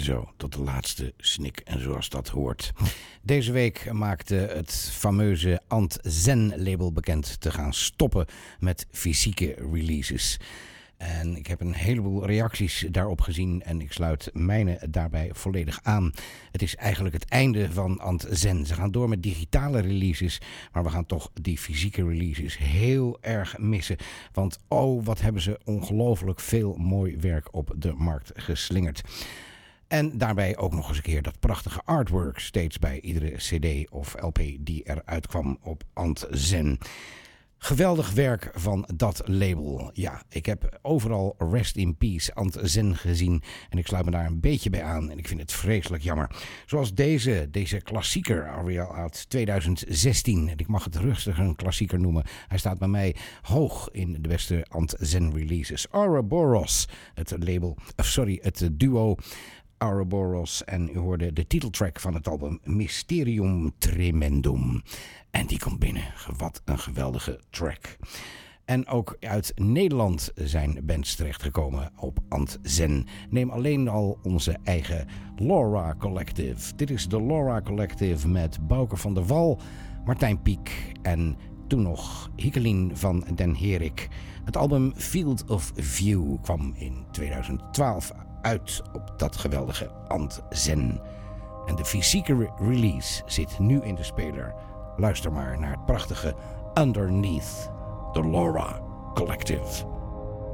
Zo, tot de laatste snik en zoals dat hoort. Deze week maakte het fameuze Ant Zen label bekend te gaan stoppen met fysieke releases. En ik heb een heleboel reacties daarop gezien en ik sluit mijne daarbij volledig aan. Het is eigenlijk het einde van Ant Zen. Ze gaan door met digitale releases, maar we gaan toch die fysieke releases heel erg missen. Want wat hebben ze ongelooflijk veel mooi werk op de markt geslingerd. En daarbij ook nog eens een keer dat prachtige artwork steeds bij iedere cd of LP die eruit kwam op Ant Zen. Geweldig werk van dat label. Ja, ik heb overal Rest in Peace Ant Zen gezien en ik sluit me daar een beetje bij aan en ik vind het vreselijk jammer. Zoals deze klassieker alweer uit 2016. En ik mag het rustig een klassieker noemen. Hij staat bij mij hoog in de beste Ant Zen releases. Ouroboros, het duo Ouroboros. En u hoorde de titeltrack van het album Mysterium Tremendum. En die komt binnen. Wat een geweldige track. En ook uit Nederland zijn bands terechtgekomen op Ant Zen. Neem alleen al onze eigen Laura Collective. Dit is de Laura Collective met Bouke van der Wal, Martijn Pieck en toen nog Hikkelien van den Herik. Het album Field of View kwam in 2012 uit op dat geweldige Ant Zen. En de fysieke release zit nu in de speler. Luister maar naar het prachtige Underneath the Laura Collective.